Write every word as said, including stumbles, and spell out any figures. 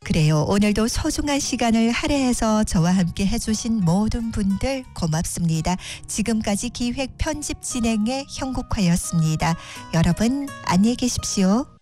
그래요. 오늘도 소중한 시간을 할애해서 저와 함께 해주신 모든 분들 고맙습니다. 지금까지 기획 편집 진행의 형국화였습니다. 여러분 안녕히 계십시오.